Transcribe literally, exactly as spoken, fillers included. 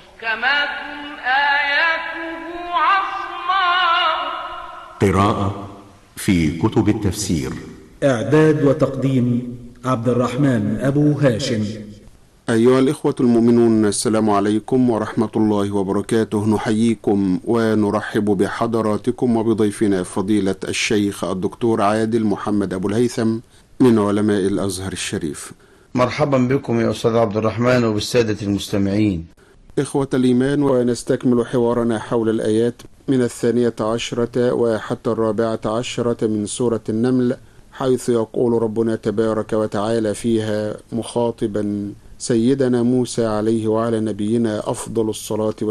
محكمات آياته عصماء. قراءة في كتب التفسير. إعداد وتقديم عبد الرحمن أبو هاشم. أيها الإخوة المؤمنون، السلام عليكم ورحمة الله وبركاته. نحييكم ونرحب بحضراتكم وبضيفنا فضيلة الشيخ الدكتور عادل محمد أبو الهيثم من علماء الأزهر الشريف. مرحبا بكم يا أستاذ عبد الرحمن وبالسادة المستمعين. إخوة الإيمان، ونستكمل حوارنا حول الآيات من الثانية عشرة وحتى الرابعة عشرة من سورة النمل، حيث يقول ربنا تبارك وتعالى فيها مخاطبا سيدنا موسى عليه وعلى نبينا أفضل الصلاة